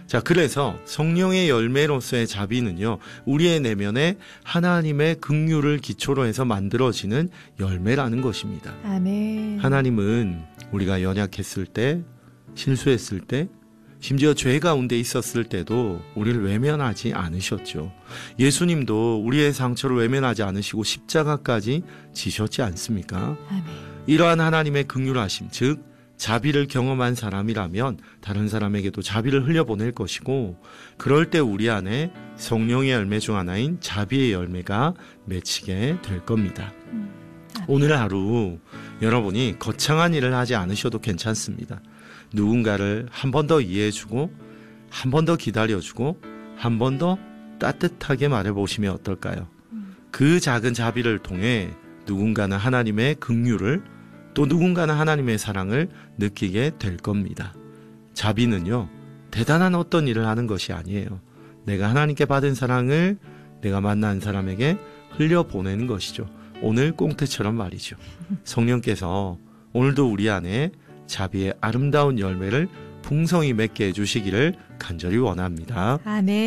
자, 그래서 성령의 열매로서의 자비는요, 우리의 내면에 하나님의 긍휼을 기초로 해서 만들어지는 열매라는 것입니다. 아멘. 하나님은 우리가 연약했을 때, 실수했을 때, 심지어 죄 가운데 있었을 때도 우리를 외면하지 않으셨죠. 예수님도 우리의 상처를 외면하지 않으시고 십자가까지 지셨지 않습니까? 아멘. 이러한 하나님의 긍휼하심, 즉 자비를 경험한 사람이라면 다른 사람에게도 자비를 흘려보낼 것이고, 그럴 때 우리 안에 성령의 열매 중 하나인 자비의 열매가 맺히게 될 겁니다. 오늘 하루 여러분이 거창한 일을 하지 않으셔도 괜찮습니다. 누군가를 한 번 더 이해해주고, 한 번 더 기다려주고, 한 번 더 따뜻하게 말해보시면 어떨까요? 그 작은 자비를 통해 누군가는 하나님의 긍휼을, 또 누군가는 하나님의 사랑을 느끼게 될 겁니다. 자비는요, 대단한 어떤 일을 하는 것이 아니에요. 내가 하나님께 받은 사랑을 내가 만난 사람에게 흘려보내는 것이죠. 오늘 꽁트처럼 말이죠. 성령께서 오늘도 우리 안에 자비의 아름다운 열매를 풍성히 맺게 해주시기를 간절히 원합니다. 아멘.